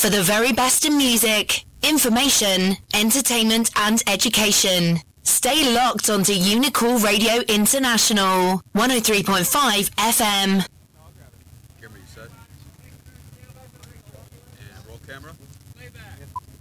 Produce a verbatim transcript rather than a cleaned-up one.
for the very best in music, information, entertainment and education. Stay locked onto Unicool Radio International, one oh three point five F M. Camera, you set? And roll camera.